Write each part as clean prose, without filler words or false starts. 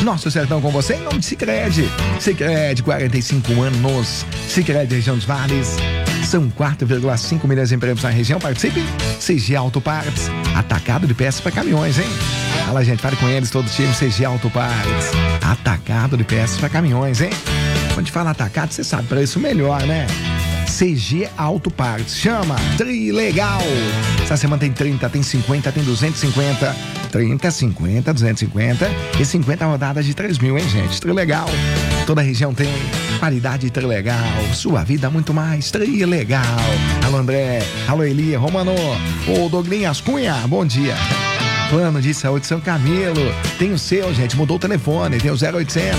Nosso sertão com você em nome de Sicredi. Sicredi, 45 anos. Sicredi, região dos Vales. São 4,5 milhões de empregos na região. Participe. CG Auto Parts. Atacado de peças para caminhões, hein? Fala, gente, fale com eles, todo o time. CG Auto Parts. Atacado de peças para caminhões, hein? Quando fala atacado, você sabe, preço melhor, né? CG Auto Parts. Chama Trilegal. Essa semana tem 30, tem 50, tem 250. 30, 50, 250 e 50 rodadas de 3 mil, hein, gente? Trilegal. Toda a região tem qualidade Trilegal. Sua vida muito mais Trilegal. Alô, André. Alô, Eli. Romano. Ô, Douglinhas Cunha. Bom dia. Plano de Saúde São Camilo. Tem o seu, gente. Mudou o telefone. Tem o 0800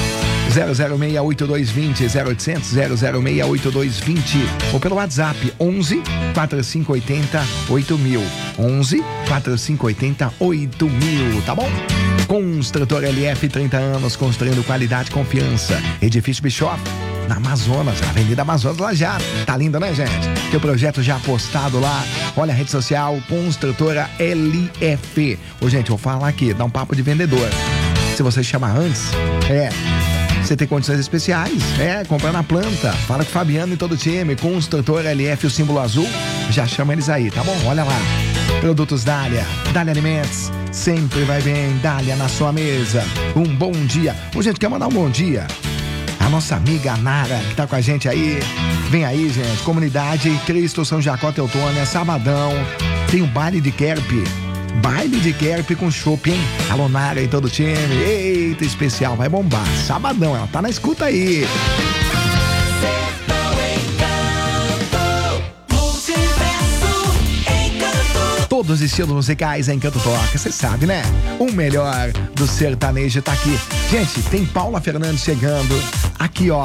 0068220, 0800 0068220 ou pelo WhatsApp 11 4580 8000, 11 4580 8000, tá bom? Construtor LF, 30 anos, construindo qualidade e confiança. Edifício Bischoff, na Amazonas, Avenida Amazonas, lá já. Tá lindo, né, gente? Teu projeto já postado lá. Olha a rede social, Construtora LF. Ô, gente, eu vou falar aqui, dá um papo de vendedor. Se você chamar antes, você tem condições especiais. Comprar na planta. Fala com o Fabiano e todo o time. Construtor LF, o símbolo azul. Já chama eles aí, tá bom? Olha lá. Produtos Dália. Dália Alimentos. Sempre vai bem. Dália na sua mesa. Um bom dia. Ô, gente, quer mandar um bom dia? A nossa amiga Nara, que tá com a gente aí. Vem aí, gente. Comunidade Cristo São Jacó Teutônia. Sabadão. Tem um baile de Kerp. Baile de Kerp com chopp, hein? Alô, Nara e todo o time. Eita, especial, vai bombar. Sabadão, ela tá na escuta aí. Todos os estilos musicais em Encanto Toca, você sabe, né? O melhor do sertanejo tá aqui. Gente, tem Paula Fernandes chegando. Aqui, ó.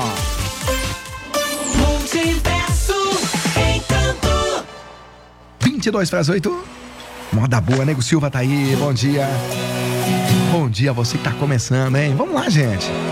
Multiverso Encanto. 7:52. Moda boa, Nego Silva tá aí, bom dia. Bom dia, você que tá começando, hein? Vamos lá, gente.